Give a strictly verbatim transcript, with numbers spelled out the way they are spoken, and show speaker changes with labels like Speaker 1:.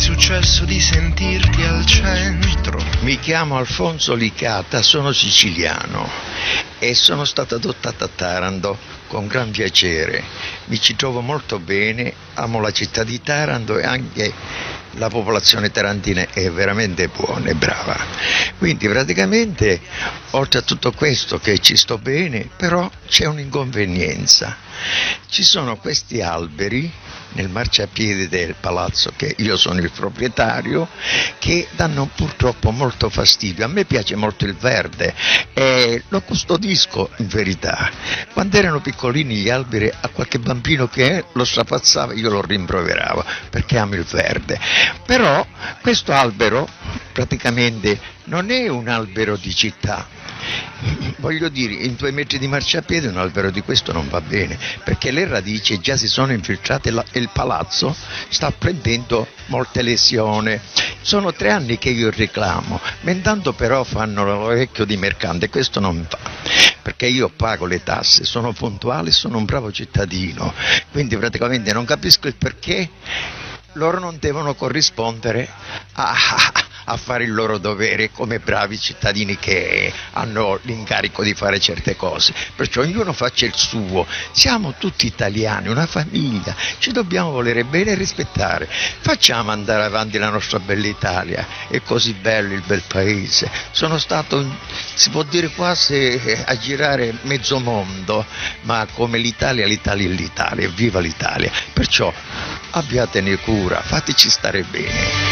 Speaker 1: successo di sentirti al centro?
Speaker 2: Mi chiamo Alfonso Licata, sono siciliano e sono stato adottato a Taranto con gran piacere. Mi ci trovo molto bene, amo la città di Taranto e anche la popolazione tarantina è veramente buona e brava. Quindi praticamente, oltre a tutto questo che ci sto bene, però c'è un'inconvenienza. Ci sono questi alberi nel marciapiede del palazzo, che io sono il proprietario, che danno purtroppo molto fastidio. A me piace molto il verde e lo custodisco in verità. Quando erano piccolini gli alberi, a qualche bambino che lo strapazzava io lo rimproveravo perché amo il verde. Però questo albero praticamente non è un albero di città. Voglio dire, in due metri di marciapiede un albero di questo non va bene, perché le radici già si sono infiltrate e il palazzo sta prendendo molte lesioni. Sono tre anni che io reclamo, ma intanto però fanno l'orecchio di mercante, questo non va, perché io pago le tasse, sono puntuale, sono un bravo cittadino, quindi praticamente non capisco il perché loro non devono corrispondere a, a fare il loro dovere come bravi cittadini che hanno l'incarico di fare certe cose. Perciò ognuno faccia il suo, siamo tutti italiani, una famiglia, ci dobbiamo volere bene e rispettare. Facciamo andare avanti la nostra bella Italia, è così bello il bel paese. Sono stato, si può dire quasi, a girare mezzo mondo, ma come l'Italia, l'Italia è l'Italia, viva l'Italia. Perciò abbiatene cura, fateci stare bene.